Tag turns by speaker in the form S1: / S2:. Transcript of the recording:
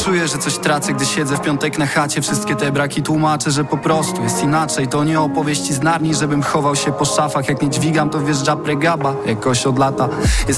S1: Czuję, że coś tracę, gdy siedzę w piątek na chacie. Wszystkie te braki tłumaczę, że po prostu jest inaczej. To nie opowieści z Narni, żebym chował się po szafach. Jak nie dźwigam, to wjeżdża pregaba jakoś od lata.